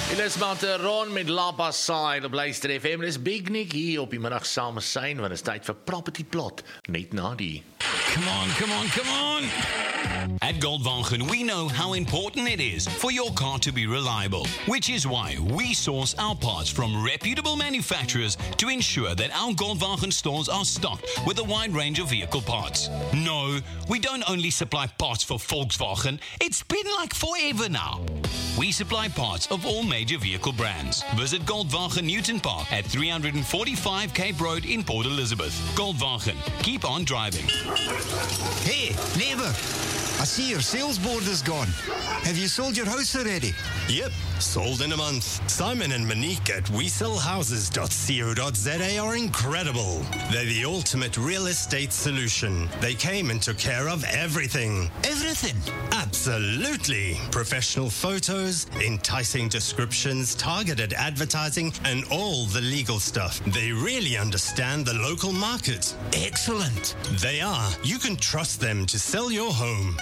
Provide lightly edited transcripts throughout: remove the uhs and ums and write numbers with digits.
Dis maar Ron met Lapa Side op Luister FM. Dis Big Nick hier op die middag saam met Sein, want is tyd vir Property Plot. Net na die. Come on. At Goldwagen, we know how important it is for your car to be reliable, which is why we source our parts from reputable manufacturers to ensure that our Goldwagen stores are stocked with a wide range of vehicle parts. No, we don't only supply parts for Volkswagen, it's been like forever now. We supply parts of all major vehicle brands. Visit Goldwagen Newton Park at 345 Cape Road in Port Elizabeth. Goldwagen, keep on driving. Hey, neighbour, I see your sales board is gone. Have you sold your house already? Yep, sold in a month. Simon and Monique at WeSellHouses.co.za are incredible. They're the ultimate real estate solution. They came and took care of everything. Everything? Absolutely. Professional photos, enticing descriptions, targeted advertising, and all the legal stuff. They really understand the local market. Excellent. They are. You can trust them to sell your home.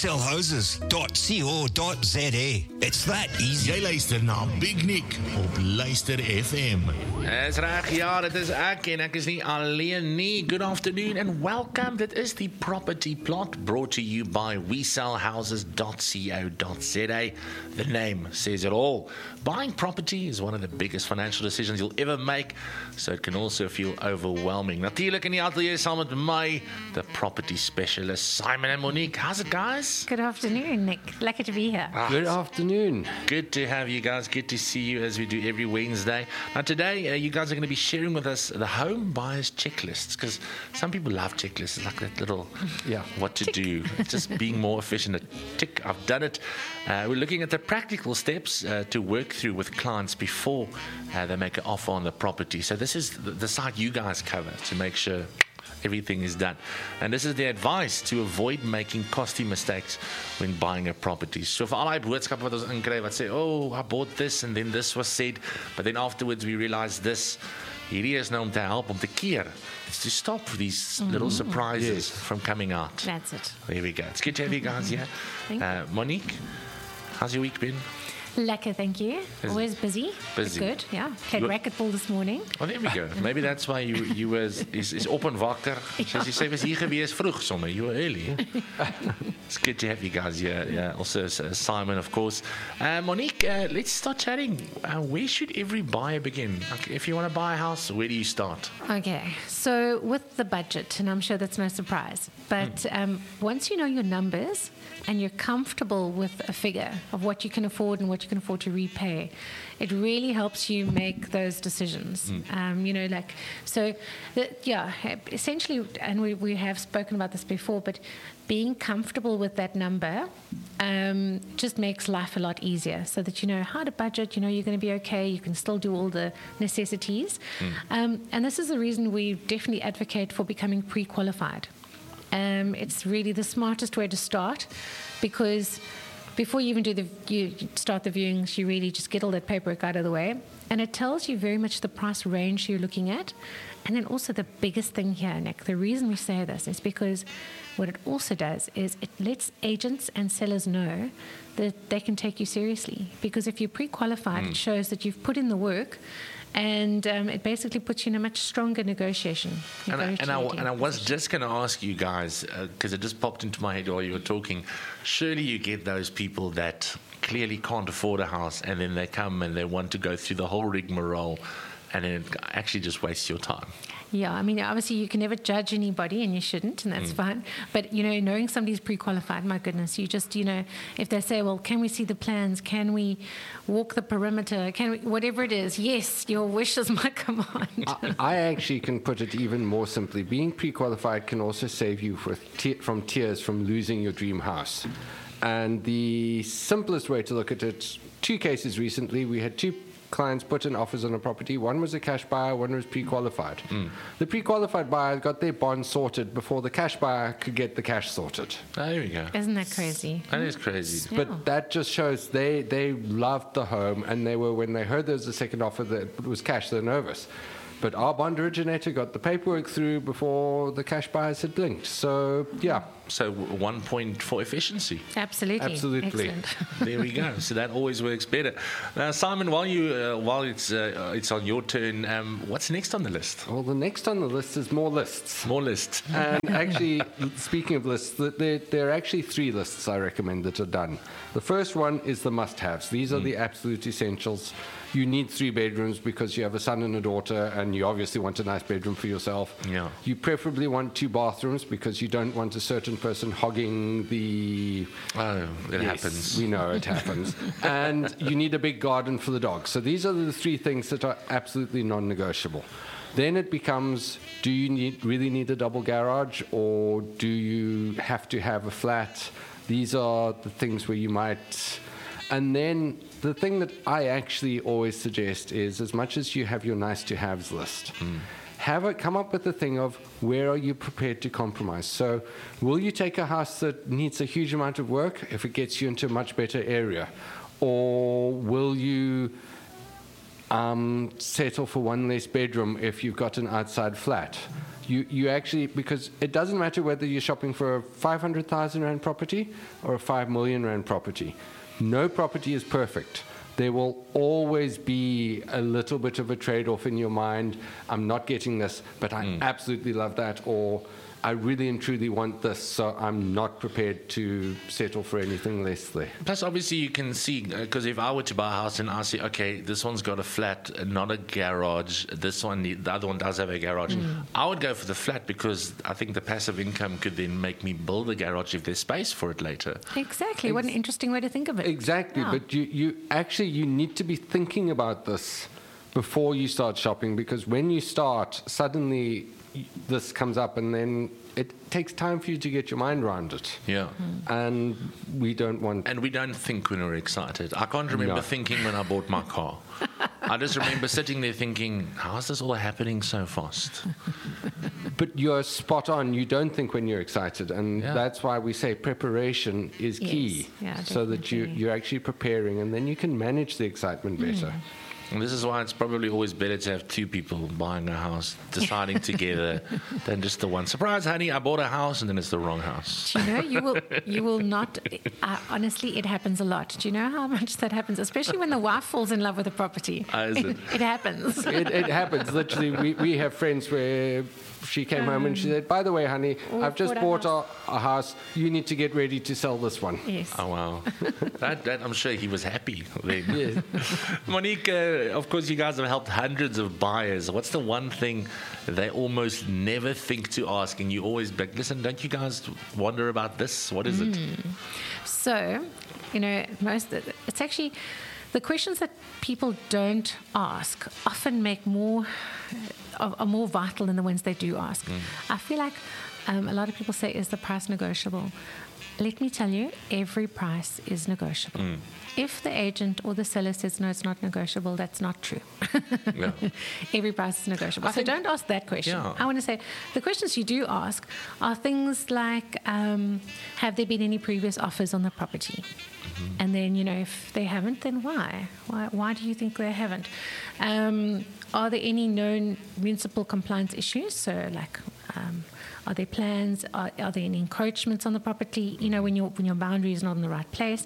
WeSellHouses.co.za. It's that easy. Jy luister na Big Nick op Luister FM. Dis reg, ja, dit is ek en ek is nie alleen nie. Good afternoon and welcome. Dit is die Property Plot brought to you by WeSellHouses.co.za. The name says it all. Buying property is one of the biggest financial decisions you'll ever make, so it can also feel overwhelming. Natuurlijk in die atelier saam met my, the property specialist Simon and Monique. How's it, guys? Good afternoon, Nick. Lucky to be here. Good afternoon. Good to have you guys. Good to see you as we do every Wednesday. Now today, you guys are going to be sharing with us the home buyer's checklists, because some people love checklists. It's like that little what to do. Just being more efficient. Tick, I've done it. We're looking at the practical steps to work through with clients before they make an offer on the property. So this is the side you guys cover to make sure everything is done. And this is the advice to avoid making costly mistakes when buying a property. So vir al die boodskappe wat ons inkry wat sê, oh, I bought this and then this was said, but then afterwards we realized this. Hierdie is nou om te help, om te keer. It's to stop these little surprises from coming out. That's it. There we go. It's good to have you guys here. Monique, how's your week been? Lekker, thank you. Always busy. Busy. Good, yeah. Played racquetball this morning. Oh, there we go. Maybe that's why you was op en wakker. Soos jy sê, was hier gewees vroeg sommer. You were early. It's good to have you guys here. Yeah. Also Simon, of course. Monique, let's start chatting. Where should every buyer begin? Like, if you want to buy a house, where do you start? Okay, so with the budget, and I'm sure that's no surprise, but once you know your numbers and you're comfortable with a figure of what you can afford and what you can afford to repay, it really helps you make those decisions. Essentially, and we have spoken about this before, but being comfortable with that number just makes life a lot easier, so that you know how to budget, you know you're going to be okay, you can still do all the necessities. And this is the reason we definitely advocate for becoming pre-qualified. It's really the smartest way to start, because before you even you start the viewings, you really just get all that paperwork out of the way, and it tells you very much the price range you're looking at. And then also the biggest thing here, Nick, the reason we say this is because what it also does is it lets agents and sellers know that they can take you seriously, because if you're pre-qualified, it shows that you've put in the work. And it basically puts you in a much stronger negotiation. And I was just going to ask you guys, because it just popped into my head while you were talking, surely you get those people that clearly can't afford a house, and then they come and they want to go through the whole rigmarole, and then it actually just wastes your time. Yeah, I mean, obviously you can never judge anybody, and you shouldn't, and that's fine. But, knowing somebody's pre-qualified, my goodness, you just, if they say, well, can we see the plans? Can we walk the perimeter? Can we, whatever it is, yes, your wish is my command. I actually can put it even more simply. Being pre-qualified can also save you from tears from losing your dream house. And the simplest way to look at it, 2 cases recently, we had 2 clients put in offers on a property. One was a cash buyer, one was pre-qualified. The pre-qualified buyer got their bond sorted before the cash buyer could get the cash sorted. There we go. Isn't that crazy? That is crazy. But that just shows they loved the home, and when they heard there was a second offer that it was cash, they're nervous. But our bond originator got the paperwork through before the cash buyers had blinked. So, So 1 point for efficiency. Absolutely. Excellent. There we go. So that always works better. Now, Simon, while it's on your turn, what's next on the list? Well, the next on the list is more lists. More lists. And actually, speaking of lists, there are actually 3 lists I recommend that are done. The first one is the must-haves. These are the absolute essentials. You need 3 bedrooms because you have a son and a daughter, and you obviously want a nice bedroom for yourself. Yeah. You preferably want 2 bathrooms because you don't want a certain person hogging the... Oh, it Yes, happens. we know it happens. And you need a big garden for the dog. So these are the 3 things that are absolutely non-negotiable. Then it becomes, do you really need a double garage, or do you have to have a flat? These are the things where you might... And then the thing that I actually always suggest is, as much as you have your nice-to-haves list, come up with the thing of where are you prepared to compromise. So will you take a house that needs a huge amount of work if it gets you into a much better area? Or will you settle for 1 less bedroom if you've got an outside flat? You actually, because it doesn't matter whether you're shopping for a 500,000 Rand property or a 5 million Rand property. No property is perfect. There will always be a little bit of a trade-off in your mind. I'm not getting this, but I absolutely love that. Or I really and truly want this, so I'm not prepared to settle for anything less there. Plus, obviously, you can see, because if I were to buy a house and I see, okay, this one's got a flat, not a garage, the other one does have a garage, I would go for the flat because I think the passive income could then make me build a garage if there's space for it later. Exactly. What an interesting way to think of it. Exactly. Yeah. But you need to be thinking about this before you start shopping, because when you start, suddenly this comes up, and then it takes time for you to get your mind around it. Yeah. And we don't want... And we don't think when we're excited. I can't remember thinking when I bought my car. I just remember sitting there thinking, how is this all happening so fast? But you're spot on. You don't think when you're excited. And that's why we say preparation is key. Yeah, so that you're actually preparing, and then you can manage the excitement better. And this is why it's probably always better to have 2 people buying a house, deciding together, than just the one. Surprise, honey, I bought a house, and then it's the wrong house. Do you know, you will not, honestly, it happens a lot. Do you know how much that happens? Especially when the wife falls in love with a property. Is it? It happens. It happens. Literally, we have friends where she came home and she said, by the way, honey, I've just bought a house. You need to get ready to sell this one. Yes. Oh, wow. that I'm sure he was happy then. Yes. Monique, of course, you guys have helped hundreds of buyers. What's the one thing they almost never think to ask, and you always be like, listen, don't you guys wonder about this? What is it? So, it's actually the questions that people don't ask often are more vital than the ones they do ask. I feel like a lot of people say, is the price negotiable? Let me tell you, every price is negotiable. If the agent or the seller says, no, it's not negotiable, that's not true. Yeah. Every price is negotiable. So don't ask that question. Yeah. I want to say the questions you do ask are things like, have there been any previous offers on the property? And then, if they haven't, then why? Why do you think they haven't? Are there any known municipal compliance issues? So, like, are there plans? Are there any encroachments on the property? When your boundary is not in the right place.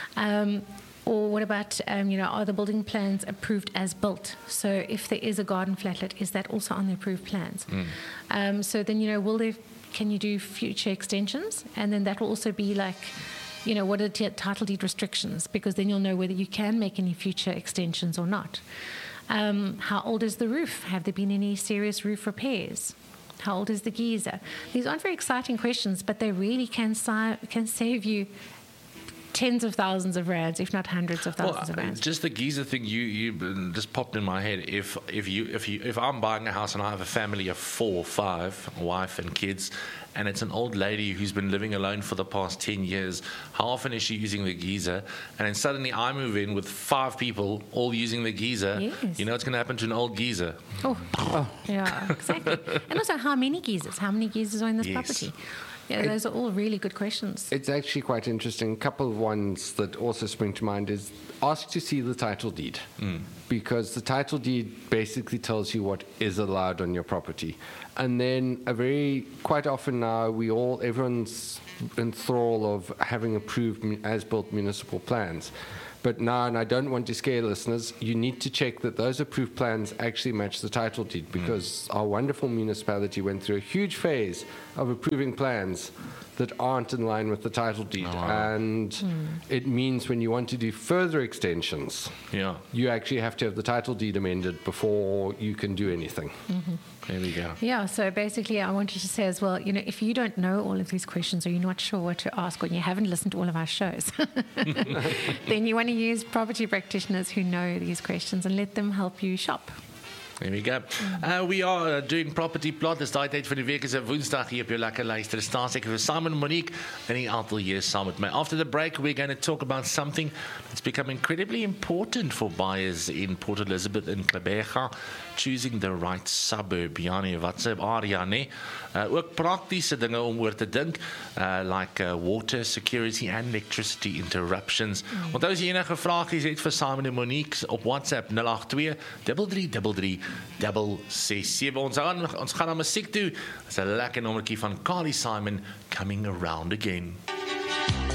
Or what about, are the building plans approved as built? So if there is a garden flatlet, is that also on the approved plans? So then, can you do future extensions? And then that will also be like, what are the title deed restrictions? Because then you'll know whether you can make any future extensions or not. How old is the roof? Have there been any serious roof repairs? How old is the geyser? These aren't very exciting questions, but they really can save you tens of thousands of rands, if not hundreds of thousands of rands. Just the geyser thing, you just popped in my head. If I'm buying a house and I have a family of 4 or 5, a wife and kids, and it's an old lady who's been living alone for the past 10 years, how often is she using the geyser? And then suddenly I move in with 5 people all using the geyser. Yes. You know what's going to happen to an old geyser? Yeah, exactly. And also, how many geysers? How many geysers are in this property? Yeah, those are all really good questions. It's actually quite interesting. A couple of ones that also spring to mind is ask to see the title deed. Because the title deed basically tells you what is allowed on your property. And then quite often now, everyone's enthralled of having approved as-built municipal plans. But now, and I don't want to scare listeners, you need to check that those approved plans actually match the title deed, because our wonderful municipality went through a huge phase of approving plans that aren't in line with the title deed. And it means when you want to do further extensions, you actually have to have the title deed amended before you can do anything. There we go. Yeah, so basically I wanted to say as well, if you don't know all of these questions or you're not sure what to ask or you haven't listened to all of our shows, then you want to use property practitioners who know these questions and let them help you shop. There we go. We are doing Property Plot. Dis daai tyd van die week is 'n Woensdag hier op jou lekker luister. Staatseker vir Simon Monique en die aantal years saam met my. After the break, we're going to talk about something that's become incredibly important for buyers in Port Elizabeth and Gqeberha, choosing the right suburb. Janie, wat se area, nee? Ook praktiese dinge om oor te dink, like water security and electricity interruptions. Onthou as jy enige vragies het vir Simon en Monique op WhatsApp 082 333 667. Ons gaan na musiek toe. Dis 'n lekker nommertjie van Carly Simon, Coming Around Again.